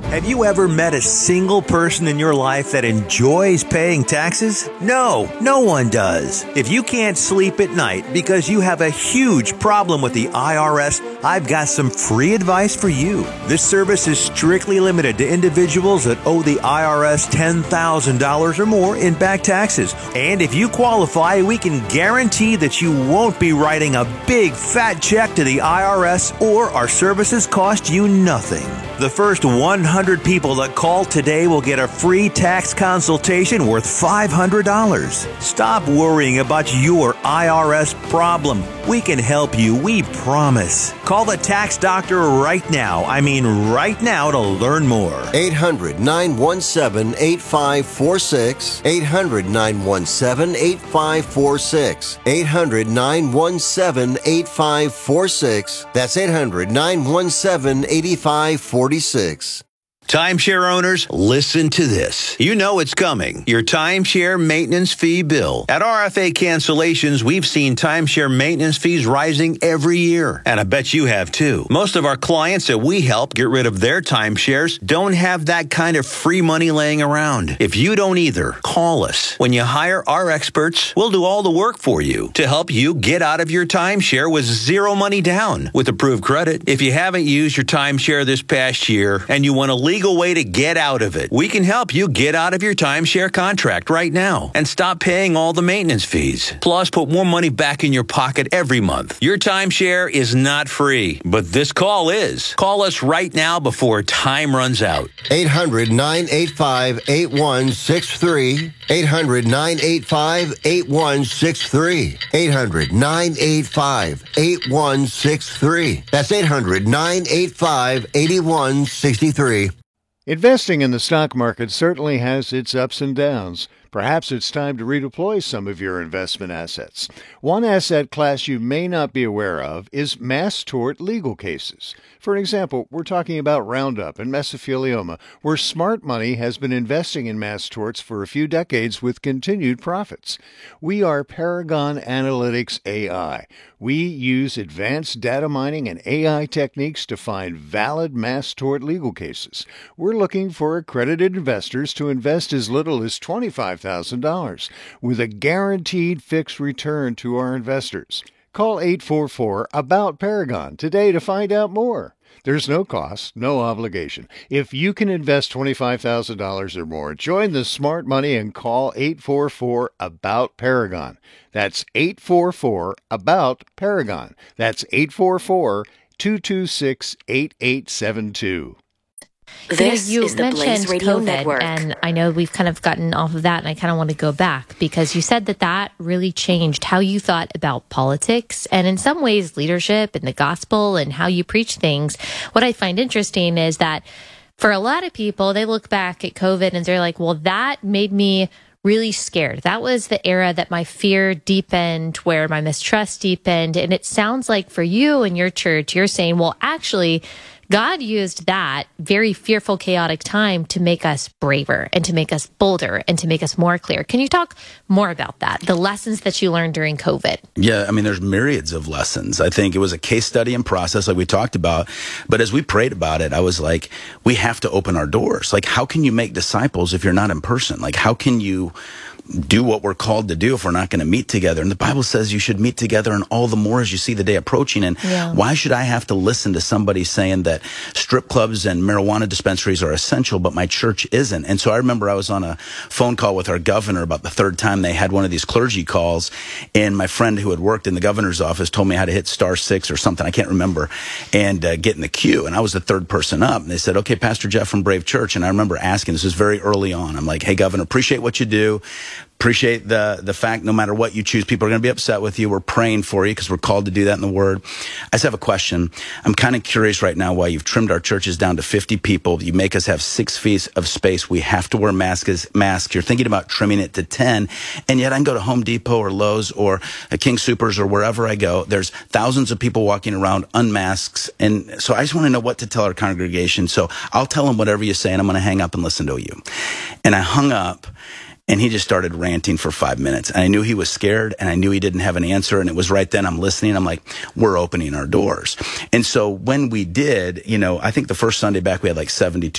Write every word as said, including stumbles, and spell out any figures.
Have you ever met a single person in your life that enjoys paying taxes? No, no one does. If you can't sleep at night because you have a huge problem with the I R S, I've got some free advice for you. This service is strictly limited to individuals that owe the I R S ten thousand dollars or more in back taxes. And if you qualify, we can guarantee that you won't be writing a big fat check to the I R S, or our services cost you nothing. The first one hundred people that call today will get a free tax consultation worth five hundred dollars. Stop worrying about your I R S problem. We can help you, we promise. Call the tax doctor right now. I mean right now to learn more. eight hundred, nine one seven, eight five four six. eight hundred, nine one seven, eight five four six. eight hundred, nine one seven, eight five four six. That's eight hundred, nine one seven, eight five four six. Timeshare owners, listen to this. You know it's coming. Your timeshare maintenance fee bill. At R F A Cancellations, we've seen timeshare maintenance fees rising every year. And I bet you have too. Most of our clients that we help get rid of their timeshares don't have that kind of free money laying around. If you don't either, call us. When you hire our experts, we'll do all the work for you to help you get out of your timeshare with zero money down with approved credit. If you haven't used your timeshare this past year and you want to leave legal way to get out of it, we can help you get out of your timeshare contract right now and stop paying all the maintenance fees. Plus, put more money back in your pocket every month. Your timeshare is not free, but this call is. Call us right now before time runs out. eight hundred, nine eight five, eight one six three. eight hundred, nine eight five, eight one six three. eight hundred, nine eight five, eight one six three. That's eight hundred, nine eight five, eight one six three. Investing in the stock market certainly has its ups and downs. Perhaps it's time to redeploy some of your investment assets. One asset class you may not be aware of is mass tort legal cases. For example, we're talking about Roundup and mesothelioma, where smart money has been investing in mass torts for a few decades with continued profits. We are Paragon Analytics A I. We use advanced data mining and A I techniques to find valid mass tort legal cases. We're looking for accredited investors to invest as little as twenty-five thousand dollars with a guaranteed fixed return to our investors. Call eight four four, ABOUT Paragon today to find out more. There's no cost, no obligation. If you can invest twenty-five thousand dollars or more, join the smart money and call eight four four, ABOUT Paragon. That's eight four four, ABOUT Paragon. That's eight four four, two two six, eight eight seven two. This you know, you is the Blaze mentioned Radio COVID, Network. and I know we've kind of gotten off of that, and I kind of want to go back because you said that that really changed how you thought about politics and in some ways leadership and the gospel and how you preach things. What I find interesting is that for a lot of people, they look back at COVID and they're like, well, that made me really scared. That was the era that my fear deepened, where my mistrust deepened. And it sounds like for you and your church, you're saying, well, actually, God used that very fearful, chaotic time to make us braver and to make us bolder and to make us more clear. Can you talk more about that, the lessons that you learned during COVID? Yeah, I mean, there's myriads of lessons. I think it was a case study and process like we talked about. But as we prayed about it, I was like, we have to open our doors. Like, how can you make disciples if you're not in person? Like, how can you do what we're called to do if we're not going to meet together? And the Bible says you should meet together, and all the more as you see the day approaching. And yeah. Why should I have to listen to somebody saying that strip clubs and marijuana dispensaries are essential, but my church isn't? And so I remember I was on a phone call with our governor about the third time they had one of these clergy calls, and my friend who had worked in the governor's office told me how to hit star six or something, I can't remember, and uh, get in the queue. And I was the third person up. And they said, okay, Pastor Jeff from Brave Church. And I remember asking, this was very early on, I'm like, hey, Governor, appreciate what you do. Appreciate the the fact no matter what you choose, people are going to be upset with you. We're praying for you because we're called to do that in the Word. I just have a question. I'm kind of curious right now why you've trimmed our churches down to fifty people. You make us have six feet of space. We have to wear masks. masks. You're thinking about trimming it to ten, and yet I can go to Home Depot or Lowe's or King Soopers or wherever I go. There's thousands of people walking around unmasked, and so I just want to know what to tell our congregation. So I'll tell them whatever you say, and I'm going to hang up and listen to you. And I hung up. And he just started ranting for five minutes. And I knew he was scared, and I knew he didn't have an answer. And it was right then I'm listening. I'm like, we're opening our doors. And so when we did, you know, I think the first Sunday back, we had like seventy-two